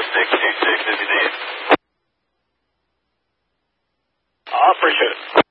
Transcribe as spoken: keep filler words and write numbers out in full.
six two six if you need. I appreciate it.